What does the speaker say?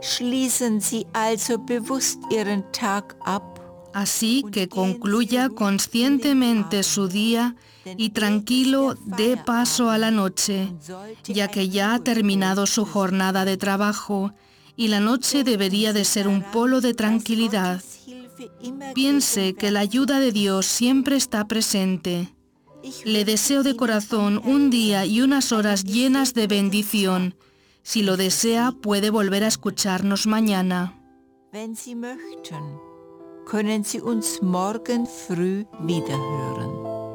Schließen Sie also bewusst Ihren Tag ab. Así que concluya conscientemente su día y tranquilo dé paso a la noche, ya que ya ha terminado su jornada de trabajo y la noche debería de ser un polo de tranquilidad. Piense que la ayuda de Dios siempre está presente. Le deseo de corazón un día y unas horas llenas de bendición. Si lo desea, puede volver a escucharnos mañana. Wenn Sie möchten, können Sie uns morgen früh wiederhören.